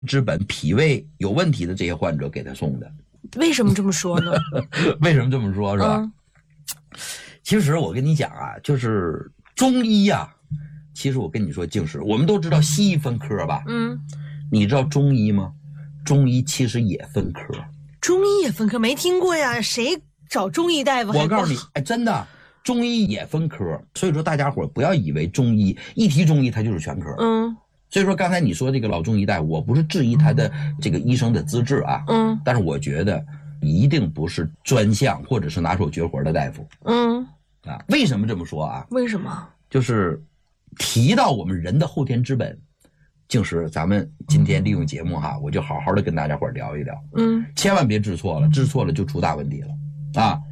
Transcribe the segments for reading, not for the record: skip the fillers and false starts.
之本脾胃有问题的这些患者给他送的。 为什么这么说呢？ 为什么这么说，是吧？其实我跟你讲啊，就是中医啊，其实我跟你说，净是我们都知道西医分科吧？你知道中医吗？中医其实也分科。 中医也分科？没听过呀，谁找中医大夫？ 我告诉你，哎，真的，中医也分科。所以说大家伙不要以为中医一提中医它就是全科。所以说刚才你说这个老中医大夫，我不是质疑他的这个医生的资质啊，但是我觉得一定不是专项或者是拿手绝活的大夫。为什么这么说啊？ 为什么？ 就是提到我们人的后天之本，就是咱们今天利用节目哈，我就好好的跟大家伙聊一聊。千万别治错了，治错了就出大问题了啊。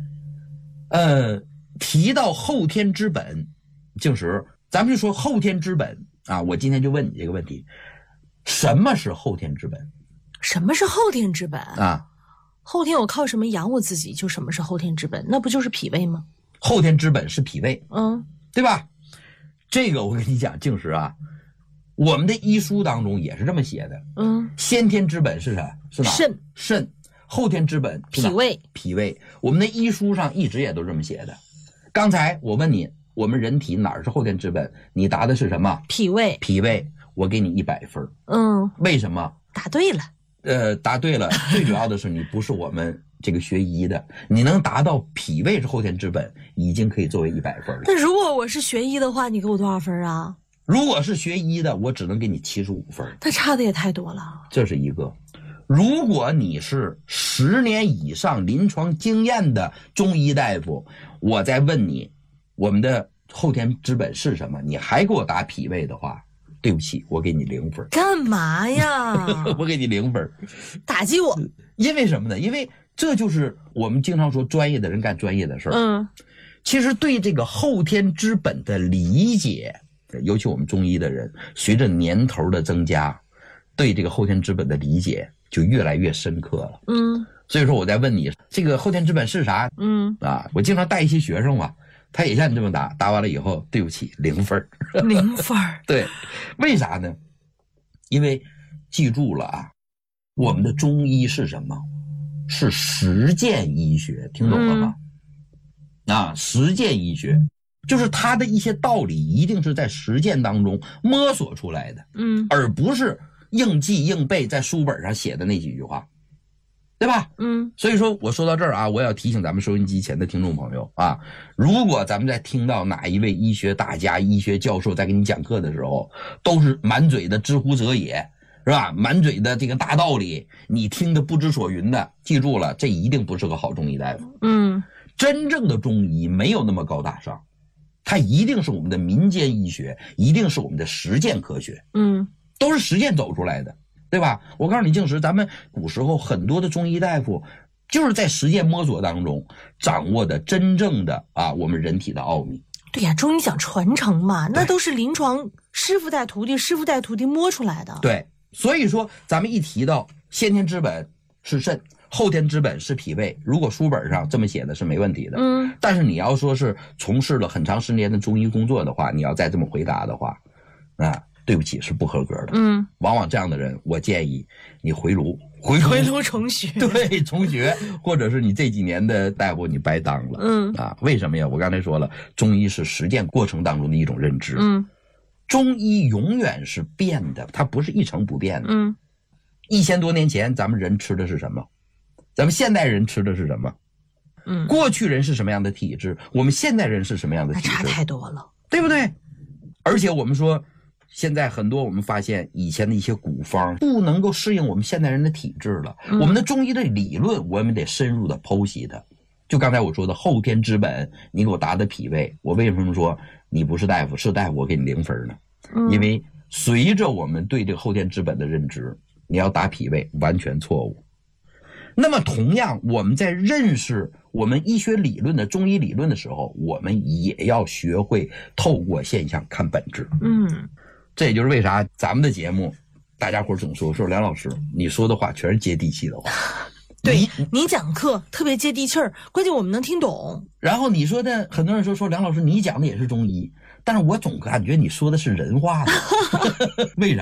提到后天之本，就是咱们就说后天之本啊。我今天就问你这个问题：什么是后天之本？ 什么是后天之本啊？ 后天我靠什么养我自己？就什么是后天之本？那不就是脾胃吗？ 后天之本是脾胃，对吧？这个我跟你讲，净是啊，我们的医书当中也是这么写的。先天之本是啥？是哪？肾。后天之本是哪？脾胃。我们的医书上一直也都这么写的。刚才我问你，我们人体哪儿是后天之本？你答的是什么？ 脾胃。 脾胃，我给你100分。为什么？ 答对了。 答对了。最主要的是你不是我们这个学医的，你能达到脾胃是后天之本，已经可以作为100分了。 那如果我是学医的话，你给我多少分啊？ 如果是学医的，我只能给你75分。 那差的也太多了。 这是一个。如果你是10年以上临床经验的中医大夫，我再问你，我们的后天之本是什么？你还给我答脾胃的话，对不起，我给你0分。 干嘛呀？ 我给你0分， 打击我。 因为什么呢？因为这就是我们经常说专业的人干专业的事儿。其实对这个后天之本的理解，尤其我们中医的人，随着年头的增加，对这个后天之本的理解就越来越深刻了。所以说我在问你，这个后天之本是啥？我经常带一些学生嘛，他也像你这么答，答完了以后，对不起，0分。 0分。 对，为啥呢？因为记住了啊，我们的中医是什么？是实践医学，听懂了吗？实践医学就是它的一些道理一定是在实践当中摸索出来的，而不是硬记硬背在书本上写的那几句话，对吧？所以说我说到这儿啊，我要提醒咱们收音机前的听众朋友啊，如果咱们在听到哪一位医学大家、医学教授在给你讲课的时候，都是满嘴的知乎者也，是吧？满嘴的这个大道理，你听得不知所云的，记住了，这一定不是个好中医大夫。真正的中医没有那么高大上，它一定是我们的民间医学，一定是我们的实践科学。都是实践走出来的，对吧？我告诉你，净是咱们古时候很多的中医大夫，就是在实践摸索当中掌握的真正的我们人体的奥秘。 对呀，中医讲传承嘛，那都是临床师傅带徒弟，师傅带徒弟摸出来的。 对，所以说咱们一提到先天之本是肾，后天之本是脾胃，如果书本上这么写的是没问题的。但是你要说是从事了很长时间的中医工作的话，你要再这么回答的话，对不起，是不合格的。往往这样的人，我建议你回炉重学。 对，重学，或者是你这几年的大夫你白当了。为什么呀？我刚才说了，中医是实践过程当中的一种认知。中医永远是变的，它不是一成不变的。1000多年前咱们人吃的是什么？咱们现代人吃的是什么？过去人是什么样的体质？我们现代人是什么样的体质？ 那差太多了， 对不对？而且我们说现在很多我们发现以前的一些古方不能够适应我们现代人的体质了。我们的中医的理论我们得深入的剖析它。就刚才我说的后天之本，你给我答的脾胃，我为什么说你不是大夫，是大夫我给你0分呢？因为随着我们对这个后天之本的认知，你要答脾胃完全错误。那么同样我们在认识我们医学理论的中医理论的时候，我们也要学会透过现象看本质。这也就是为啥咱们的节目大家伙总说梁老师你说的话全是接地气的话。 对，你讲课特别接地气儿，关键我们能听懂。 然后你说的很多人说梁老师你讲的也是中医，但是我总感觉你说的是人话的。为啥呀？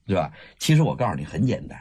对吧？其实我告诉你很简单。